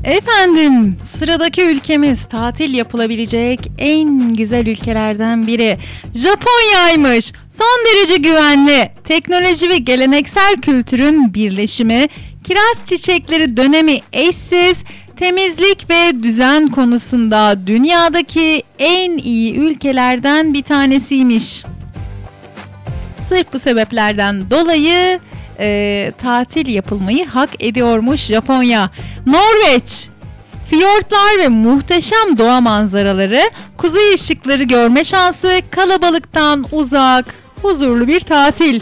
Efendim, sıradaki ülkemiz tatil yapılabilecek en güzel ülkelerden biri. Japonya'ymış. Son derece güvenli. Teknoloji ve geleneksel kültürün birleşimi. Kiraz çiçekleri dönemi eşsiz. Temizlik ve düzen konusunda dünyadaki en iyi ülkelerden bir tanesiymiş. Sırf bu sebeplerden dolayı tatil yapılmayı hak ediyormuş Japonya. Norveç, fiyortlar ve muhteşem doğa manzaraları, kuzey ışıkları görme şansı, kalabalıktan uzak, huzurlu bir tatil.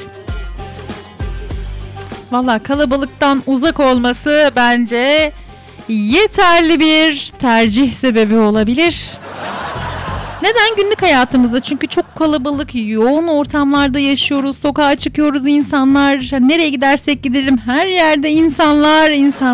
Valla kalabalıktan uzak olması bence yeterli bir tercih sebebi olabilir. Neden? Günlük hayatımızda, çünkü çok kalabalık, yoğun ortamlarda yaşıyoruz. Sokağa çıkıyoruz, insanlar. Nereye gidersek gidelim her yerde insanlar.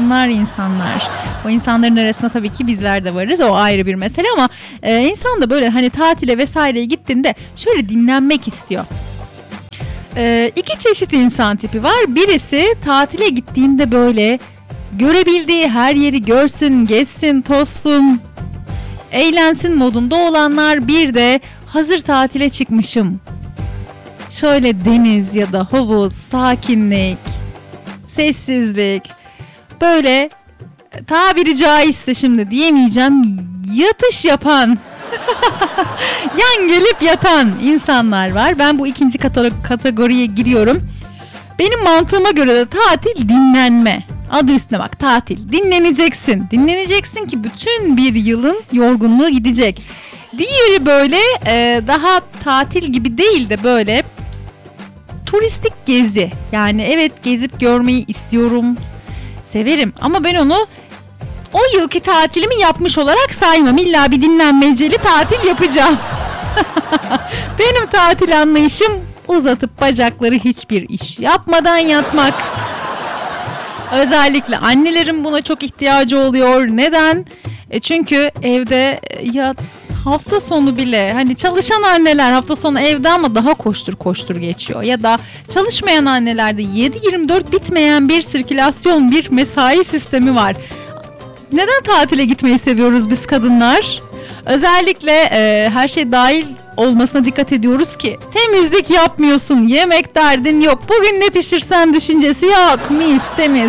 O insanların arasında tabii ki bizler de varız. O ayrı bir mesele ama insan da böyle hani tatile vesaireye gittiğinde şöyle dinlenmek istiyor. İki çeşit insan tipi var. Birisi tatile gittiğinde böyle görebildiği her yeri görsün, gezsin, tozsun, eğlensin modunda olanlar. Bir de hazır tatile çıkmışım, şöyle deniz ya da havuz, sakinlik, sessizlik, böyle tabiri caizse şimdi diyemeyeceğim, yatış yapan yan gelip yatan insanlar var. Ben bu ikinci kategoriye giriyorum. Benim mantığıma göre de tatil dinlenme. Adı üstüne bak, tatil. Dinleneceksin. Dinleneceksin ki bütün bir yılın yorgunluğu gidecek. Diğeri böyle daha tatil gibi değil de böyle turistik gezi. Yani evet, gezip görmeyi istiyorum, severim ama ben onu o yılki tatilimi yapmış olarak saymam. İlla bir dinlenmeceli tatil yapacağım. Benim tatil anlayışım uzatıp bacakları hiçbir iş yapmadan yatmak. Özellikle annelerin buna çok ihtiyacı oluyor. Neden? Çünkü evde ya hafta sonu bile, hani çalışan anneler hafta sonu evde ama daha koştur geçiyor. Ya da çalışmayan annelerde 7/24 bitmeyen bir sirkülasyon, bir mesai sistemi var. Neden tatile gitmeyi seviyoruz biz kadınlar? Özellikle her şey dahil olmasına dikkat ediyoruz ki temizlik yapmıyorsun, yemek derdin yok, bugün ne pişirsem düşüncesi yok, mis temiz.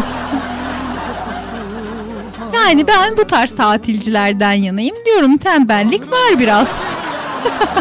Yani ben bu tarz tatilcilerden yanayım diyorum, tembellik var biraz.